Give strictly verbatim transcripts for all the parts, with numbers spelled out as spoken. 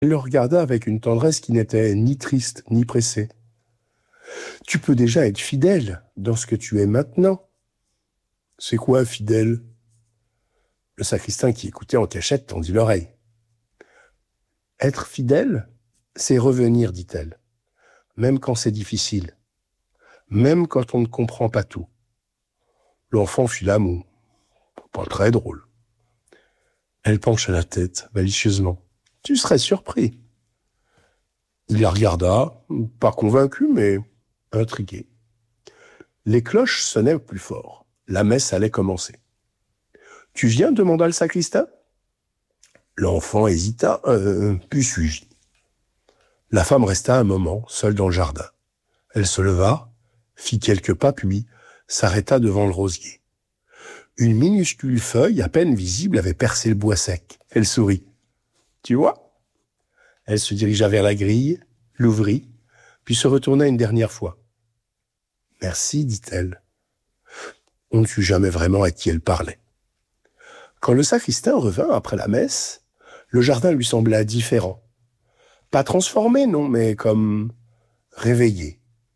Elle le regarda avec une tendresse qui n'était ni triste ni pressée. « Tu peux déjà être fidèle dans ce que tu es maintenant. »« C'est quoi, fidèle ?» Le sacristain qui écoutait en cachette tendit l'oreille. « Être fidèle, c'est revenir, dit-elle, même quand c'est difficile, même quand on ne comprend pas tout. » L'enfant fit la moue. Pas très drôle. Elle pencha la tête malicieusement. « Tu serais surpris. » Il la regarda, pas convaincu, mais intrigué. Les cloches sonnaient plus fort. La messe allait commencer. « Tu viens ?» demanda le sacristain. L'enfant hésita, euh, puis suivit. La femme resta un moment, seule dans le jardin. Elle se leva, fit quelques pas, puis s'arrêta devant le rosier. Une minuscule feuille, à peine visible, avait percé le bois sec. Elle sourit. « Tu vois ?» Elle se dirigea vers la grille, l'ouvrit, puis se retourna une dernière fois. « Merci, dit-elle. » On ne sut jamais vraiment à qui elle parlait. Quand le sacristain revint après la messe, le jardin lui sembla différent. Pas transformé, non, mais comme réveillé.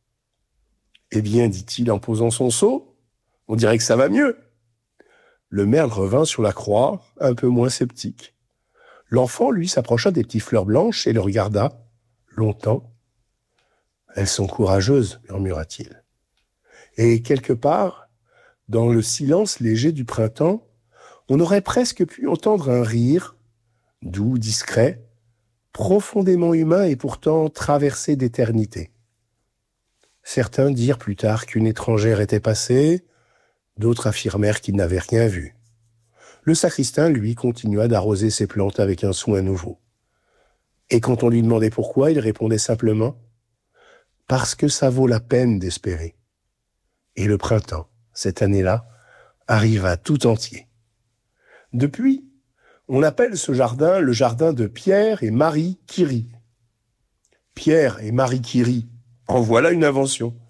« Eh bien, dit-il en posant son seau, on dirait que ça va mieux. » Le merle revint sur la croix, un peu moins sceptique. L'enfant, lui, s'approcha des petites fleurs blanches et le regarda longtemps. « Elles sont courageuses, » murmura-t-il. Et quelque part, dans le silence léger du printemps, on aurait presque pu entendre un rire, doux, discret, profondément humain et pourtant traversé d'éternité. Certains dirent plus tard qu'une étrangère était passée, d'autres affirmèrent qu'ils n'avaient rien vu. Le sacristain, lui, continua d'arroser ses plantes avec un soin nouveau. Et quand on lui demandait pourquoi, il répondait simplement « Parce que ça vaut la peine d'espérer. » Et le printemps, cette année-là, arriva tout entier. Depuis, on appelle ce jardin le jardin de Pierre et Marie Curie. Pierre et Marie Curie, en voilà une invention.